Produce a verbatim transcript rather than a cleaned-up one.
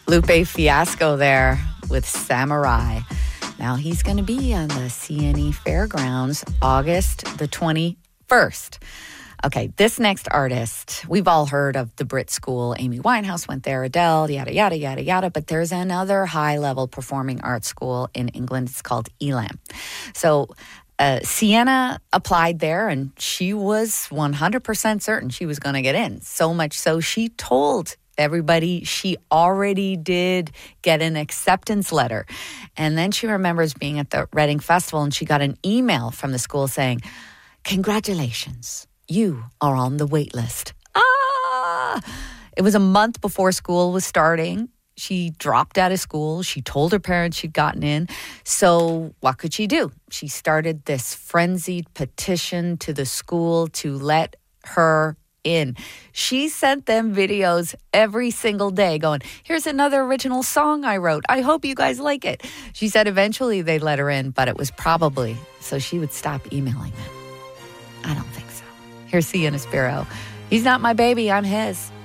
Lupe Fiasco there with Samurai. Now he's going to be on the C N E Fairgrounds August the twenty-first. Okay, this next artist, we've all heard of the Brit School. Amy Winehouse went there, Adele, yada, yada, yada, yada. But there's another high-level performing arts school in England. It's called Elam. So uh, Sienna applied there, and she was one hundred percent certain she was going to get in. So much so she told everybody she already did get an acceptance letter. And then she remembers being at the Reading Festival, and she got an email from the school saying, "Congratulations. You are on the wait list." Ah! It was a month before school was starting. She dropped out of school. She told her parents she'd gotten in. So what could she do? She started this frenzied petition to the school to let her in. She sent them videos every single day going, "Here's another original song I wrote. I hope you guys like it." She said eventually they let her in, but it was probably so she would stop emailing them. I don't think so. Here's Sienna Spiro. He's not my baby, I'm his.